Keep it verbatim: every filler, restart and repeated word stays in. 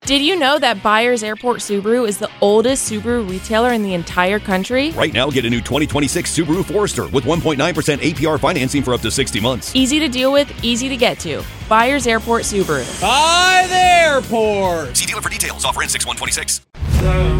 Did you know that Byers Airport Subaru is the oldest Subaru retailer in the entire country? Right now, get a new twenty twenty-six Subaru Forester with one point nine percent A P R financing for up to sixty months. Easy to deal with, easy to get to. Byers Airport Subaru. By the airport. See dealer for details. Offer in six one twenty-six. So